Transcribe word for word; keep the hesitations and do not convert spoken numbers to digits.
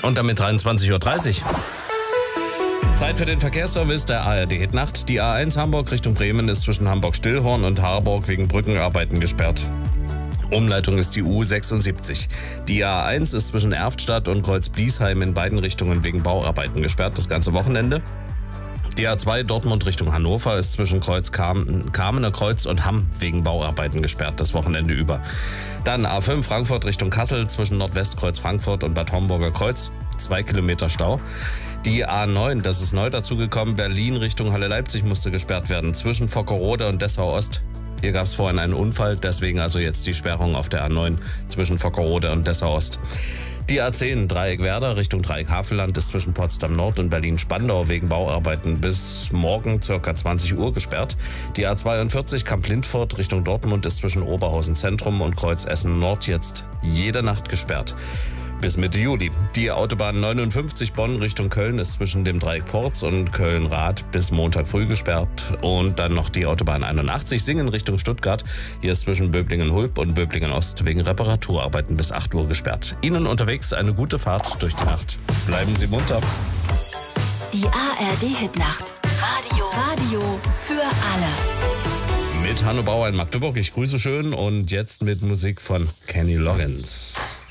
Und damit dreiundzwanzig Uhr dreißig. Zeit für den Verkehrsservice der A R D-Hitnacht. Die A eins Hamburg Richtung Bremen ist zwischen Hamburg-Stillhorn und Harburg wegen Brückenarbeiten gesperrt. Umleitung ist die U sechsundsiebzig. Die A eins ist zwischen Erftstadt und Kreuz-Bliesheim in beiden Richtungen wegen Bauarbeiten gesperrt, das ganze Wochenende. Die A zwei Dortmund Richtung Hannover ist zwischen Kreuz Kamener Kreuz und Hamm wegen Bauarbeiten gesperrt, das Wochenende über. Dann A fünf Frankfurt Richtung Kassel zwischen Nordwestkreuz Frankfurt und Bad Homburger Kreuz, zwei Kilometer Stau. Die A neun, das ist neu dazugekommen, Berlin Richtung Halle Leipzig musste gesperrt werden, zwischen Vockerode und Dessau Ost. Hier gab es vorhin einen Unfall, deswegen also jetzt die Sperrung auf der A neun zwischen Vockerode und Dessau Ost. Die A zehn Dreieck Werder Richtung Dreieck Havelland ist zwischen Potsdam Nord und Berlin Spandau wegen Bauarbeiten bis morgen ca. zwanzig Uhr gesperrt. Die A zweiundvierzig Kamp-Lindfort Richtung Dortmund ist zwischen Oberhausen Zentrum und Kreuz Essen Nord jetzt jede Nacht gesperrt. Bis Mitte Juli. Die Autobahn neunundfünfzig Bonn Richtung Köln ist zwischen dem Dreieck Porz und Köln-Rath bis Montag früh gesperrt. Und dann noch die Autobahn einundachtzig Singen Richtung Stuttgart. Hier ist zwischen Böblingen-Hulb und Böblingen-Ost wegen Reparaturarbeiten bis acht Uhr gesperrt. Ihnen unterwegs eine gute Fahrt durch die Nacht. Bleiben Sie munter. Die A R D-Hitnacht. Radio. Radio für alle. Mit Hanno Bauer in Magdeburg. Ich grüße schön und jetzt mit Musik von Kenny Loggins.